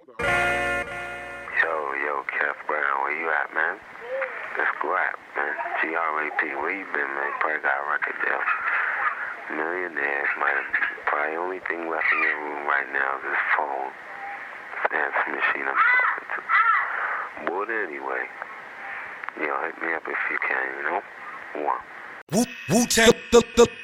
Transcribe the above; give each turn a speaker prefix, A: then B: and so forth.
A: Yo, Kev Brown, where you at, man? Let's go at, man. GRAP, where you been, man? Probably got a record deal. Millionaires, probably only thing left in your room right now is this phone. Fancy machine I'm talking to. But anyway, hit me up if you can, you know? One.
B: Wu-Tang.